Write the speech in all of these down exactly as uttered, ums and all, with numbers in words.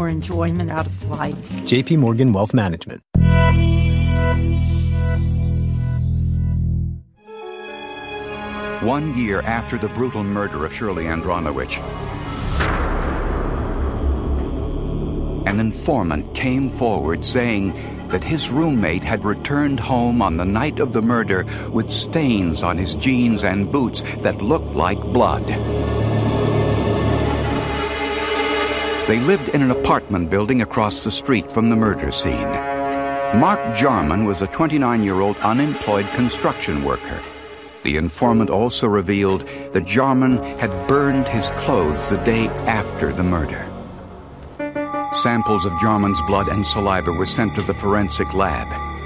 more enjoyment out of life. J P Morgan Wealth Management. One year after the brutal murder of Shirley Andronowicz, an informant came forward saying that his roommate had returned home on the night of the murder with stains on his jeans and boots that looked like blood. They lived in an apartment building across the street from the murder scene. Mark Jarman was a twenty-nine-year-old unemployed construction worker. The informant also revealed that Jarman had burned his clothes the day after the murder. Samples of Jarman's blood and saliva were sent to the forensic lab.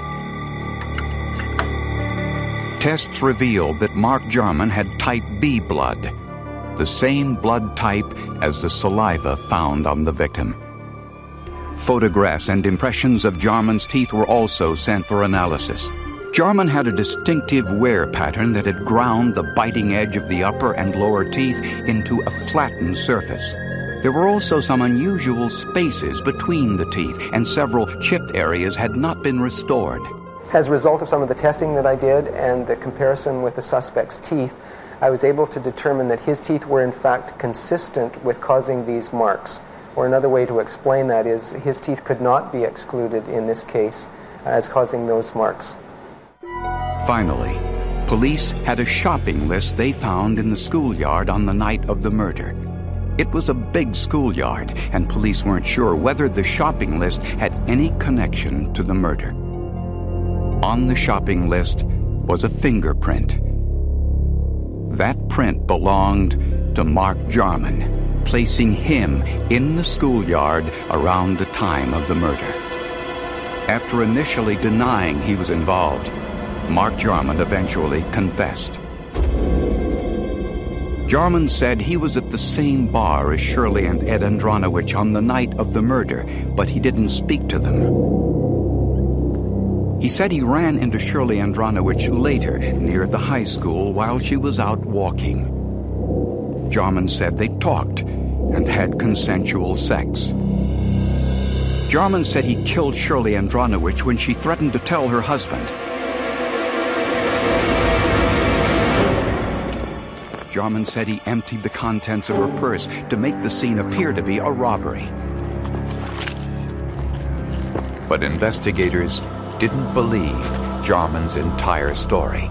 Tests revealed that Mark Jarman had type B blood, the same blood type as the saliva found on the victim. Photographs and impressions of Jarman's teeth were also sent for analysis. Jarman had a distinctive wear pattern that had ground the biting edge of the upper and lower teeth into a flattened surface. There were also some unusual spaces between the teeth, and several chipped areas had not been restored. As a result of some of the testing that I did and the comparison with the suspect's teeth, I was able to determine that his teeth were in fact consistent with causing these marks. Or another way to explain that is his teeth could not be excluded in this case as causing those marks. Finally, police had a shopping list they found in the schoolyard on the night of the murder. It was a big schoolyard, and police weren't sure whether the shopping list had any connection to the murder. On the shopping list was a fingerprint. That print belonged to Mark Jarman, placing him in the schoolyard around the time of the murder. After initially denying he was involved, Mark Jarman eventually confessed. Jarman said he was at the same bar as Shirley and Ed Andronowicz on the night of the murder, but he didn't speak to them. He said he ran into Shirley Andronowicz later near the high school while she was out walking. Jarman said they talked and had consensual sex. Jarman said he killed Shirley Andronowicz when she threatened to tell her husband. Jarman said he emptied the contents of her purse to make the scene appear to be a robbery. But investigators didn't believe Jarman's entire story.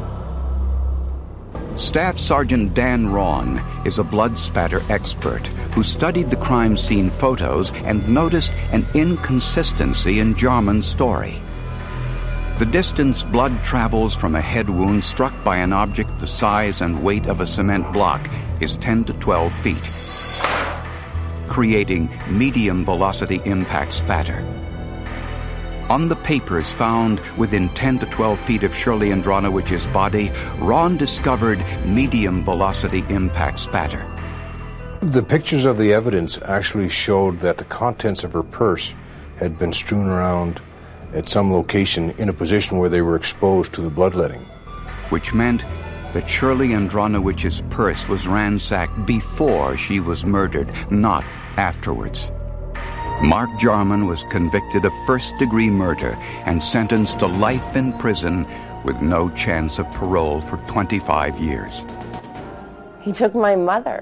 Staff Sergeant Dan Rawn is a blood spatter expert who studied the crime scene photos and noticed an inconsistency in Jarman's story. The distance blood travels from a head wound struck by an object the size and weight of a cement block is ten to twelve feet, creating medium-velocity impact spatter. On the papers found within ten to twelve feet of Shirley Andronowicz's body, Ron discovered medium-velocity impact spatter. The pictures of the evidence actually showed that the contents of her purse had been strewn around at some location in a position where they were exposed to the bloodletting. Which meant that Shirley Andronowicz's purse was ransacked before she was murdered, not afterwards. Mark Jarman was convicted of first-degree murder and sentenced to life in prison with no chance of parole for twenty-five years. He took my mother.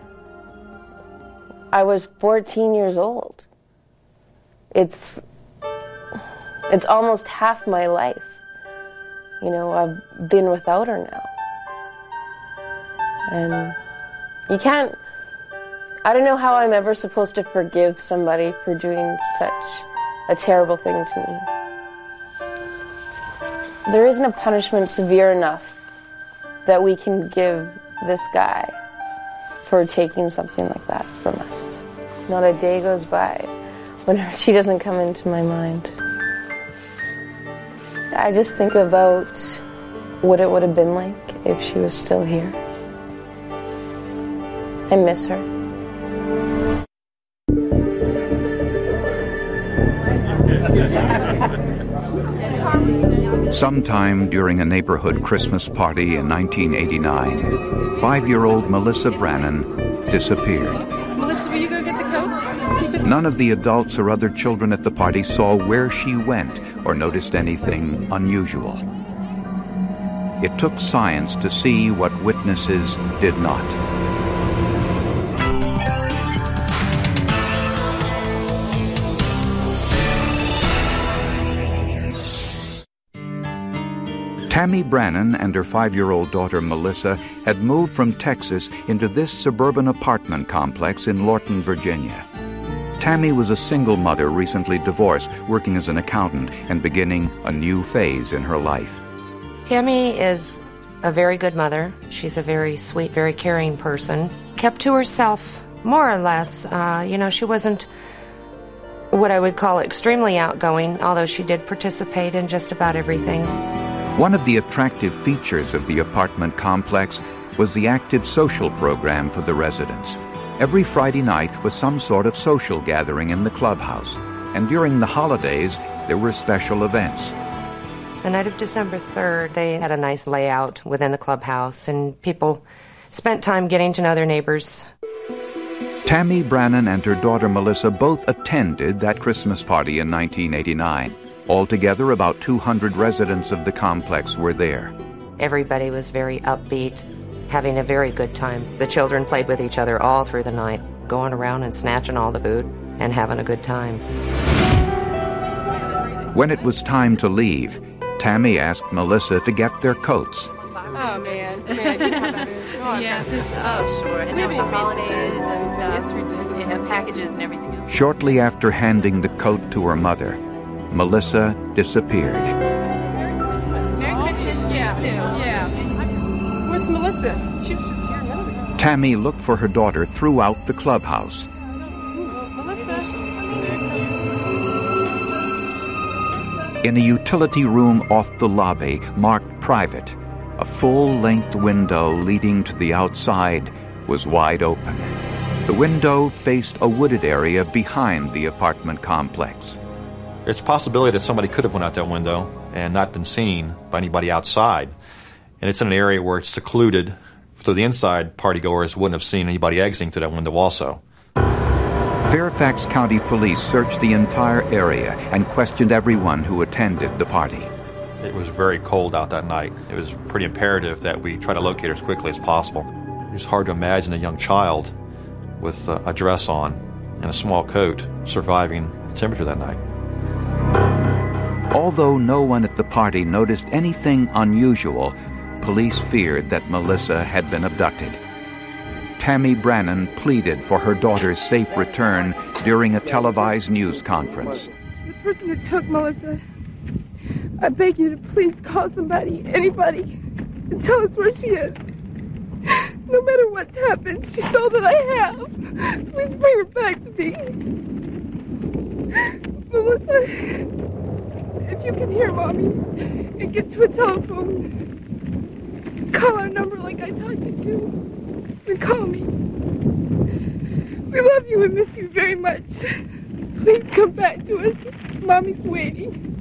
I was fourteen years old. It's it's almost half my life. You know, I've been without her now. And you can't, I don't know how I'm ever supposed to forgive somebody for doing such a terrible thing to me. There isn't a punishment severe enough that we can give this guy for taking something like that from us. Not a day goes by when she doesn't come into my mind. I just think about what it would have been like if she was still here. I miss her. Sometime during a neighborhood Christmas party in nineteen eighty-nine, five-year-old Melissa Brannon disappeared. Melissa, will you go get the coats? None of the adults or other children at the party saw where she went or noticed anything unusual. It took science to see what witnesses did not. Tammy Brannan and her five-year-old daughter Melissa had moved from Texas into this suburban apartment complex in Lorton, Virginia. Tammy was a single mother, recently divorced, working as an accountant and beginning a new phase in her life. Tammy is a very good mother. She's a very sweet, very caring person. Kept to herself, more or less. Uh, you know, she wasn't what I would call extremely outgoing, although she did participate in just about everything. One of the attractive features of the apartment complex was the active social program for the residents. Every Friday night was some sort of social gathering in the clubhouse, and during the holidays there were special events. The night of December third, they had a nice layout within the clubhouse, and people spent time getting to know their neighbors. Tammy Brannan and her daughter Melissa both attended that Christmas party in nineteen eighty-nine. Altogether, about two hundred residents of the complex were there. Everybody was very upbeat, having a very good time. The children played with each other all through the night, going around and snatching all the food and having a good time. When it was time to leave, Tammy asked Melissa to get their coats. Oh, man. Man, you know how that is. Oh, yeah. Oh, sure. And then with the holidays and stuff, it's ridiculous. They have packages and everything else. Shortly after handing the coat to her mother, Melissa disappeared. Merry Christmas. Merry Christmas, yeah, too. Yeah. Where's Melissa? She was just here a minute ago. Tammy looked for her daughter throughout the clubhouse. Melissa. In a utility room off the lobby, marked private, a full-length window leading to the outside was wide open. The window faced a wooded area behind the apartment complex. It's a possibility that somebody could have went out that window and not been seen by anybody outside. And it's in an area where it's secluded, so the inside partygoers wouldn't have seen anybody exiting through that window also. Fairfax County Police searched the entire area and questioned everyone who attended the party. It was very cold out that night. It was pretty imperative that we try to locate her as quickly as possible. It was hard to imagine a young child with a dress on and a small coat surviving the temperature that night. Although no one at the party noticed anything unusual, police feared that Melissa had been abducted. Tammy Brannan pleaded for her daughter's safe return during a televised news conference. The person who took Melissa, I beg you to please call somebody, anybody, and tell us where she is. No matter what's happened, she's all that I have. Please bring her back to me. Melissa, if you can hear Mommy and get to a telephone, call our number like I taught you to. And call me. We love you and miss you very much. Please come back to us. Mommy's waiting.